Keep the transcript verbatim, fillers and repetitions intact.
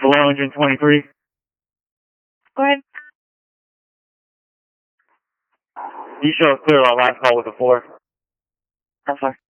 Hello, engine twenty-three. Go ahead. You show us clear on last call with a four. That's fine.